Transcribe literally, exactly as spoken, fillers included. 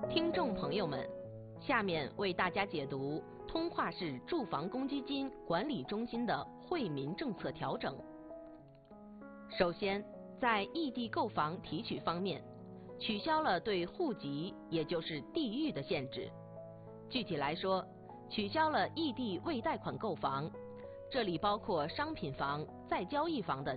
听众朋友们，下面为大家解读通化市住房公积金管理中心的惠民政策调整。首先，在异地购房提取方面，取消了对户籍，也就是地域的限制。具体来说，取消了异地未贷款购房，这里包括商品房、再交易房的